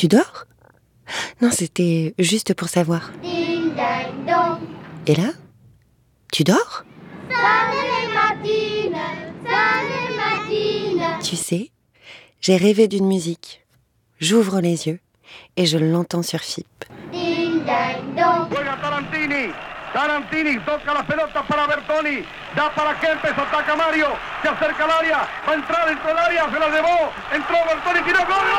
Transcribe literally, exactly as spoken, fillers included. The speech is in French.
Tu dors ? Non, c'était juste pour savoir. Ding ding dong. Et là ? Tu dors ? Salut Martine, salut Martine. Tu sais, j'ai rêvé d'une musique. J'ouvre les yeux et je l'entends sur F I P. Ding ding dong. Juega Tarantini. Tarantini toca la pelota para Bertoni. Da para Kempes, ataca Mario. Se acerca al área. Va a entrar dentro del área. Se la llevó. Entró Bertoni, tiró gol.